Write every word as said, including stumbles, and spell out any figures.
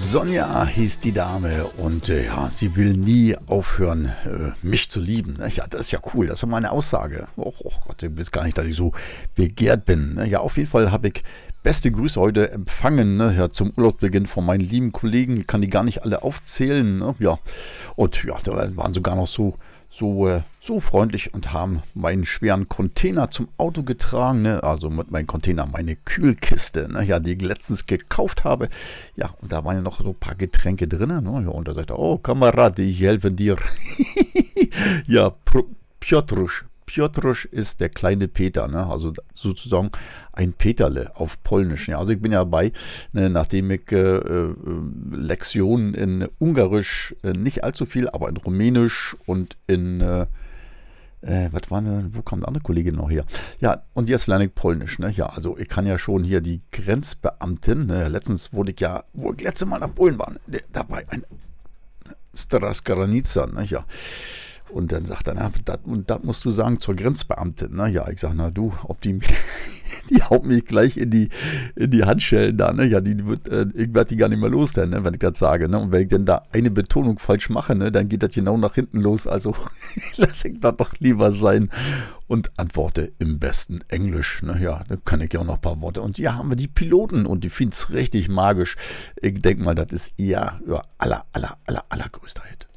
Sonja hieß die Dame und äh, ja, sie will nie aufhören, äh, mich zu lieben. Ne? Ja, das ist ja cool, das ist meine Aussage. Oh, oh Gott, du willst gar nicht, dass ich so begehrt bin. Ne? Ja, auf jeden Fall habe ich beste Grüße heute empfangen, ne? Ja, zum Urlaubsbeginn von meinen lieben Kollegen. Ich kann die gar nicht alle aufzählen. Ne? Ja, und ja, da waren sogar noch so so, äh, so freundlich und haben meinen schweren Container zum Auto getragen. Ne? Also mit meinem Container meine Kühlkiste, ne? Ja, die ich letztens gekauft habe. Ja, und da waren ja noch so ein paar Getränke drin. Ne? Ja, und da sagt er, oh Kamerad, ich helfe dir. Ja, Piotrusz. Piotrusz ist der kleine Peter, ne? Also sozusagen ein Peterle auf Polnisch. Ja, also ich bin ja dabei, ne, nachdem ich äh, äh, Lektionen in Ungarisch, äh, nicht allzu viel, aber in Rumänisch und in, äh, äh, was war denn, wo kam eine andere Kollegin noch her? Ja, und jetzt lerne ich Polnisch. Ne? Ja, also ich kann ja schon hier die Grenzbeamtin, ne? Letztens wurde ich ja, wo ich letztes Mal nach Polen war, ne, dabei ein Straż Granica, ne? Ja. Und dann sagt er, na, das und das musst du sagen zur Grenzbeamtin. Ne? Ja, ich sage, na du, ob die, die haut mich gleich in die, in die Handschellen da. Ne? Ja, die wird, äh, ich werde die gar nicht mehr los, dann, ne? Wenn ich das sage. Ne? Und wenn ich dann da eine Betonung falsch mache, ne? Dann geht das genau nach hinten los. Also lasse ich das doch lieber sein und antworte im besten Englisch. Ne? Ja, da kann ich ja auch noch ein paar Worte. Und ja, haben wir die Piloten und die finden es richtig magisch. Ich denke mal, das ist ihr ja, aller, aller, aller, allergrößter Hit.